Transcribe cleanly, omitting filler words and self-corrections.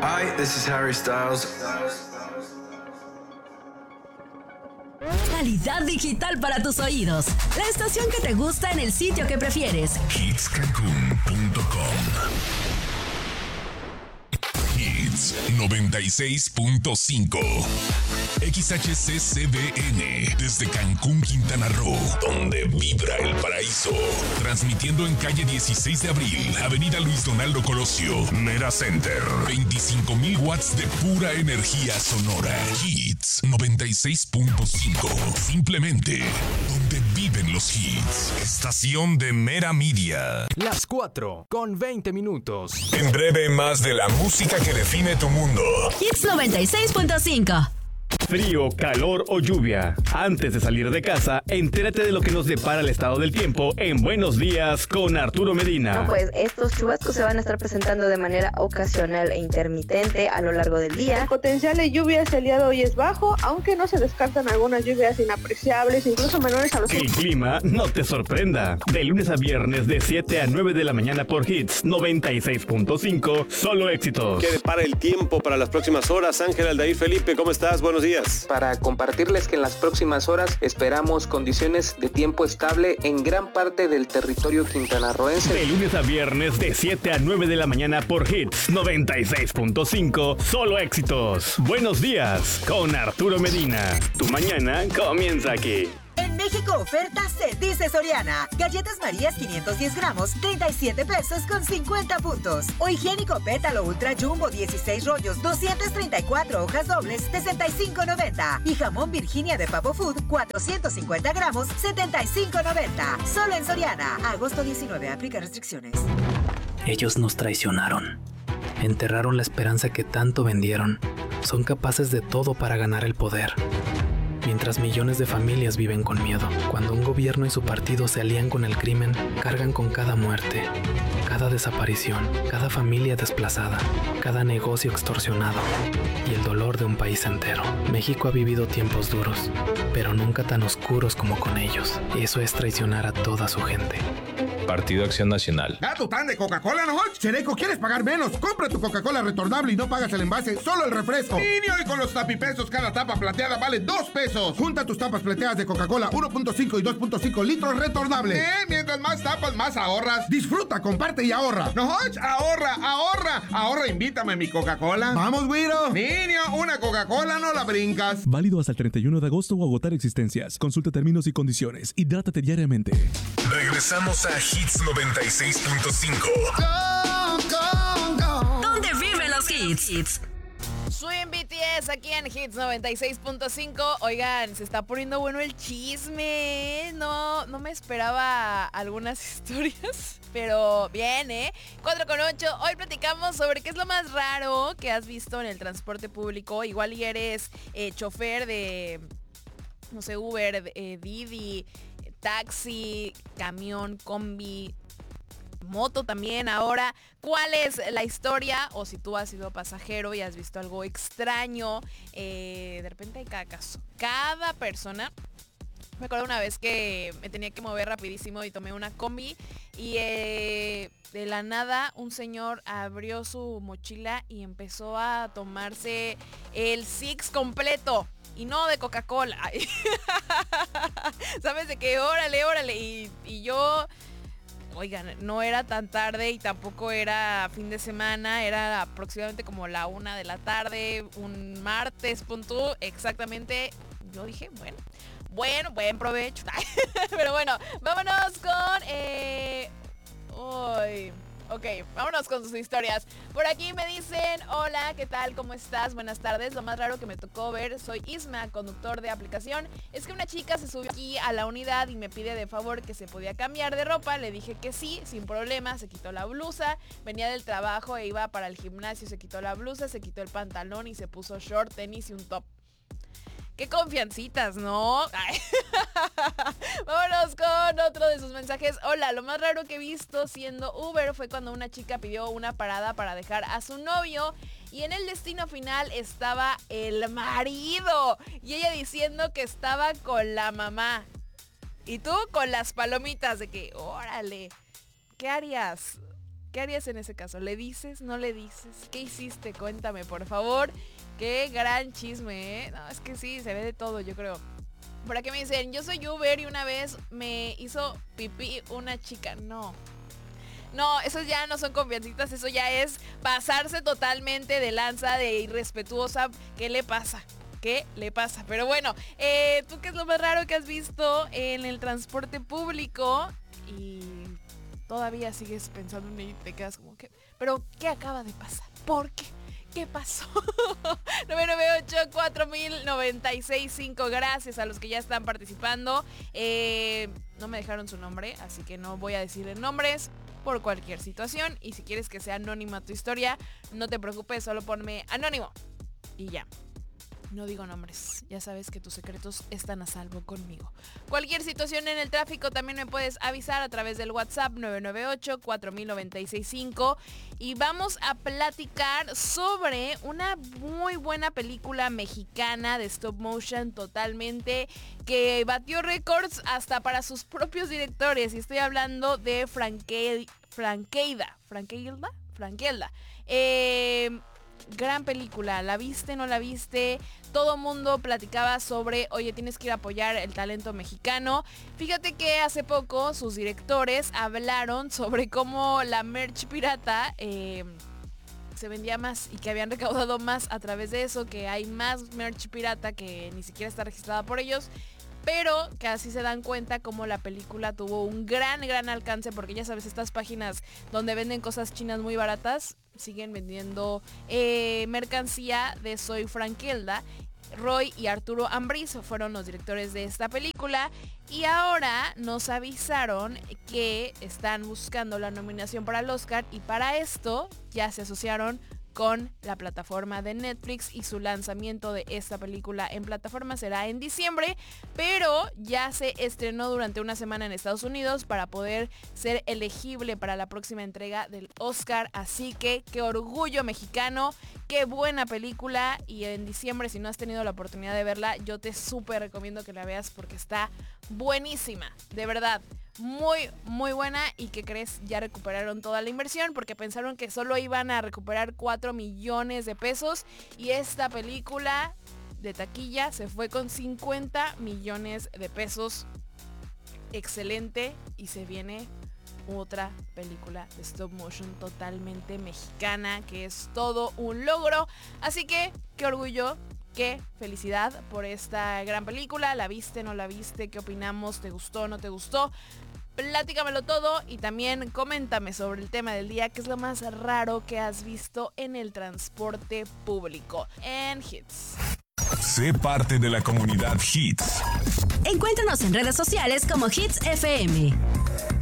Hi, this is Harry Styles. Calidad digital para tus oídos. La estación que te gusta en el sitio que prefieres. Hitscancun.com. Hits 96.5. XHCCBN desde Cancún, Quintana Roo, donde vibra el paraíso. Transmitiendo en calle 16 de abril, avenida Luis Donaldo Colosio, Mera Center. 25,000 watts de pura energía sonora. Hits 96.5. Simplemente donde viven los hits. Estación de Mera Media. Las 4:20. En breve, más de la música que define tu mundo. Hits 96.5. Frío, calor o lluvia. Antes de salir de casa, entérate de lo que nos depara el estado del tiempo en Buenos Días con Arturo Medina. Pues estos chubascos se van a estar presentando de manera ocasional e intermitente a lo largo del día. El potencial de lluvias el día de hoy es bajo, aunque no se descartan algunas lluvias inapreciables, incluso menores a los... Que el clima no te sorprenda. De lunes a viernes de 7 a 9 de la mañana por Hits 96.5, solo éxitos. ¿Qué depara el tiempo para las próximas horas? Ángel Aldair Felipe, ¿cómo estás? Buenos días. Para compartirles que en las próximas horas esperamos condiciones de tiempo estable en gran parte del territorio quintanarroense. De lunes a viernes de 7 a 9 de la mañana por Hits 96.5, solo éxitos. Buenos días con Arturo Medina. Tu mañana comienza aquí. En México oferta se dice Soriana. Galletas Marías 510 gramos, 37 pesos con 50 puntos. O higiénico Pétalo Ultra Jumbo 16 rollos, 234 hojas dobles, 65.90. Y jamón Virginia de Pavo Food 450 gramos, 75.90. Solo en Soriana. Agosto 19, aplica restricciones. Ellos nos traicionaron. Enterraron la esperanza que tanto vendieron. Son capaces de todo para ganar el poder. Mientras millones de familias viven con miedo, cuando un gobierno y su partido se alían con el crimen, cargan con cada muerte, cada desaparición, cada familia desplazada, cada negocio extorsionado y el dolor de un país entero. México ha vivido tiempos duros, pero nunca tan oscuros como con ellos. Eso es traicionar a toda su gente. Partido Acción Nacional. ¿Da tu tan de Coca-Cola, no? Chereco, ¿quieres pagar menos? Compra tu Coca-Cola retornable y no pagas el envase, solo el refresco. Niño, y con los tapipesos cada tapa plateada vale 2 pesos. Junta tus tapas plateadas de Coca-Cola 1.5 y 2.5 litros retornable. Mientras más tapas, más ahorras. Disfruta, comparte y ahorra. No, ahorra, ahorra. Ahorra, invítame a mi Coca-Cola. Vamos, güiro. Niño, una Coca-Cola no la brincas. Válido hasta el 31 de agosto o agotar existencias. Consulta términos y condiciones. Hidrátate diariamente. Regresamos a Hits 96.5. ¿Dónde viven los hits? Swing BTS aquí en Hits 96.5. Oigan, se está poniendo bueno el chisme. No me esperaba algunas historias, pero bien, 4:08. Hoy platicamos sobre qué es lo más raro que has visto en el transporte público. Igual y eres chofer de, no sé, Uber, Didi, taxi, camión, combi, moto también. Ahora, ¿cuál es la historia? O si tú has sido pasajero y has visto algo extraño. De repente hay cada caso, cada persona. Me acuerdo una vez que me tenía que mover rapidísimo y tomé una combi y de la nada un señor abrió su mochila y empezó a tomarse el Six completo. Y no de Coca-Cola. ¿Sabes? De que órale. Y yo, oigan, no era tan tarde y tampoco era fin de semana. Era aproximadamente como la 1 de la tarde, un martes, punto. Exactamente. Yo dije, bueno, buen provecho. Pero bueno, vámonos con... Ok, vámonos con sus historias. Por aquí me dicen, hola, ¿qué tal? ¿Cómo estás? Buenas tardes. Lo más raro que me tocó ver, soy Isma, conductor de aplicación. Es que una chica se subió aquí a la unidad y me pide de favor que se podía cambiar de ropa. Le dije que sí, sin problema. Se quitó la blusa. Venía del trabajo e iba para el gimnasio. Se quitó la blusa, se quitó el pantalón y se puso short, tenis y un top. ¡Qué confiancitas!, ¿no? Ay. Vámonos con otro de sus mensajes. Hola, lo más raro que he visto siendo Uber fue cuando una chica pidió una parada para dejar a su novio y en el destino final estaba el marido y ella diciendo que estaba con la mamá. Y tú con las palomitas de que, órale, ¿qué harías? ¿Qué harías en ese caso? ¿Le dices? ¿No le dices? ¿Qué hiciste? Cuéntame, por favor. Qué gran chisme, ¿eh? No, es que sí, se ve de todo, yo creo. Por aquí me dicen, yo soy Uber y una vez me hizo pipí una chica. No, esos ya no son confiancitas, eso ya es pasarse totalmente de lanza, de irrespetuosa. ¿Qué le pasa? Pero bueno, ¿tú qué es lo más raro que has visto en el transporte público? Y todavía sigues pensando en ello y te quedas como que... ¿Pero qué acaba de pasar? ¿Por qué? ¿Qué pasó? 998-4000-965. Gracias a los que ya están participando. No me dejaron su nombre, así que no voy a decirle nombres por cualquier situación. Y si quieres que sea anónima tu historia, no te preocupes, solo ponme anónimo. Y ya. No digo nombres, ya sabes que tus secretos están a salvo conmigo. Cualquier situación en el tráfico también me puedes avisar a través del WhatsApp 998-4000-965. Y vamos a platicar sobre una muy buena película mexicana de stop motion totalmente, que batió récords hasta para sus propios directores. Y estoy hablando de Frankelda. Gran película, ¿la viste? ¿No la viste? Todo mundo platicaba sobre, oye, tienes que ir a apoyar el talento mexicano. Fíjate que hace poco sus directores hablaron sobre cómo la merch pirata se vendía más y que habían recaudado más a través de eso, que hay más merch pirata que ni siquiera está registrada por ellos. Pero que así se dan cuenta como la película tuvo un gran alcance, porque ya sabes, estas páginas donde venden cosas chinas muy baratas siguen vendiendo mercancía de Soy Frankelda. Roy y Arturo Ambriz fueron los directores de esta película y ahora nos avisaron que están buscando la nominación para el Oscar, y para esto ya se asociaron con la plataforma de Netflix, y su lanzamiento de esta película en plataforma será en diciembre, pero ya se estrenó durante una semana en Estados Unidos para poder ser elegible para la próxima entrega del Oscar. Así que qué orgullo mexicano, qué buena película, y en diciembre, si no has tenido la oportunidad de verla, yo te súper recomiendo que la veas porque está buenísima, de verdad. Muy buena. ¿Y qué crees? Ya recuperaron toda la inversión, porque pensaron que solo iban a recuperar 4 millones de pesos, y esta película de taquilla se fue con 50 millones de pesos. Excelente. Y se viene otra película de stop motion totalmente mexicana, que es todo un logro. Así que qué orgullo, qué felicidad por esta gran película. ¿La viste? ¿No la viste? ¿Qué opinamos? ¿Te gustó? ¿No te gustó? Platícamelo todo, y también coméntame sobre el tema del día, que es lo más raro que has visto en el transporte público en Hits. Sé parte de la comunidad Hits. Encuéntranos en redes sociales como Hits FM.